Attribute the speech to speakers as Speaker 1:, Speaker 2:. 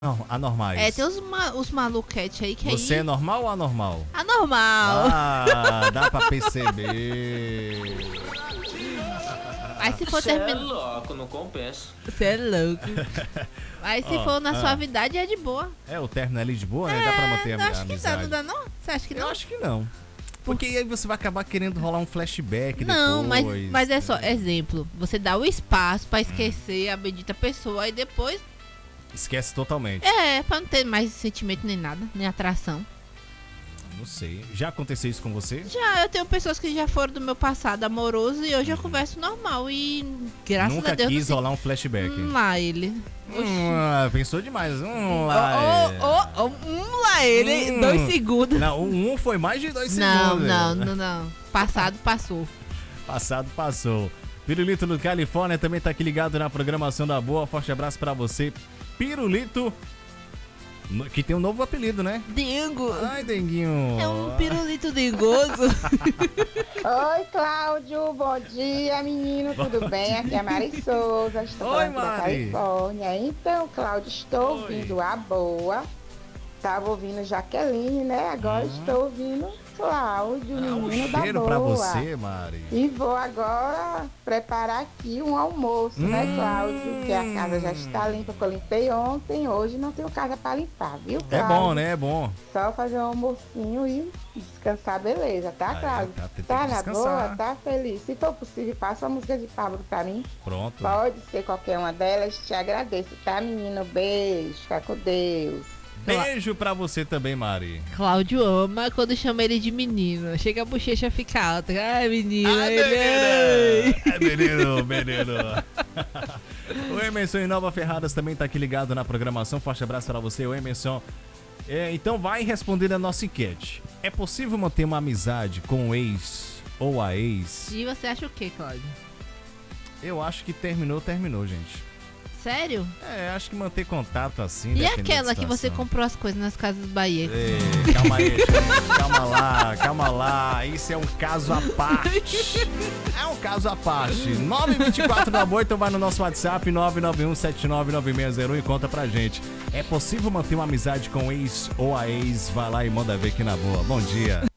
Speaker 1: Não, anormais.
Speaker 2: Tem os maluquetes aí que
Speaker 1: Você
Speaker 2: aí...
Speaker 1: é normal ou anormal?
Speaker 2: Anormal.
Speaker 1: Dá pra perceber.
Speaker 2: Mas se for
Speaker 3: Você é
Speaker 2: terminar...
Speaker 3: louco, não compensa.
Speaker 2: Você é louco. Mas se for na suavidade é de boa.
Speaker 1: O término ali de boa, né? Dá pra manter a
Speaker 2: Acho que dá,
Speaker 1: amizade.
Speaker 2: não dá não? Você acha que não?
Speaker 1: Eu acho que não. Porque aí você vai acabar querendo rolar um flashback
Speaker 2: Não,
Speaker 1: depois.
Speaker 2: mas é só, exemplo, você dá o espaço pra esquecer a bendita pessoa e depois,
Speaker 1: Esquece totalmente.
Speaker 2: pra não ter mais sentimento nem nada, nem atração.
Speaker 1: Não sei. Já aconteceu isso com você?
Speaker 2: Já, eu tenho pessoas que já foram do meu passado amoroso e hoje eu converso normal e graças
Speaker 1: Nunca
Speaker 2: a Deus
Speaker 1: quis
Speaker 2: não
Speaker 1: rolar um flashback.
Speaker 2: lá ele.
Speaker 1: Pensou demais.
Speaker 2: Lá ele, 2 segundos.
Speaker 1: Não, um foi mais de 2
Speaker 2: Não,
Speaker 1: segundos.
Speaker 2: não. Passado passou.
Speaker 1: Passado passou. Pirulito do Califórnia também tá aqui ligado na programação da Boa. Forte abraço pra você, Pirulito. Que tem um novo apelido, né?
Speaker 2: Dengo.
Speaker 1: Ai, Denguinho.
Speaker 2: É um pirulito dengoso.
Speaker 4: Oi, Cláudio, bom dia, menino, tudo bem? Aqui é a Mari Souza, estou
Speaker 1: Oi,
Speaker 4: falando da
Speaker 1: Mari.
Speaker 4: Califórnia. Então, Cláudio, estou ouvindo a Boa, estava ouvindo Jaqueline, né? Agora estou ouvindo Cláudio, menino da
Speaker 1: Cheiro
Speaker 4: Boa.
Speaker 1: pra você, Mari.
Speaker 4: E vou agora preparar aqui um almoço, né, Cláudio? Que a casa já está limpa, que eu limpei ontem, hoje não tenho casa para limpar, viu,
Speaker 1: É
Speaker 4: Cláudio?
Speaker 1: bom, né? É bom.
Speaker 4: Só fazer um almocinho e descansar, beleza, tá, Cláudio?
Speaker 1: tem que
Speaker 4: Tá na
Speaker 1: descansar.
Speaker 4: boa, tá feliz. Se for possível, passa uma música de Pablo pra mim.
Speaker 1: Pronto.
Speaker 4: Pode ser qualquer uma delas, te agradeço, tá, menino? Beijo, fica com Deus.
Speaker 1: Beijo pra você também, Mari.
Speaker 2: Cláudio ama quando chama ele de menino. Chega a bochecha fica alta. Ai, menino.
Speaker 1: Ai, menino. Menino. O Emerson em Nova Ferradas também tá aqui ligado na programação. Forte abraço pra você, o Emerson. Então vai responder a nossa enquete. É possível manter uma amizade com o ex ou a ex?
Speaker 2: E você acha o que, Cláudio?
Speaker 1: Eu acho que terminou, gente.
Speaker 2: Sério?
Speaker 1: Acho que manter contato assim.
Speaker 2: E
Speaker 1: dependendo da
Speaker 2: aquela que você
Speaker 1: situação.
Speaker 2: comprou as coisas nas casas Bahia?
Speaker 1: Calma aí, gente. Calma lá. Isso é um caso à parte. É um caso à parte. 924 do amor, então vai no nosso WhatsApp 991799601 e conta pra gente. É possível manter uma amizade com o ex ou a ex? Vai lá e manda ver aqui na Boa. Bom dia.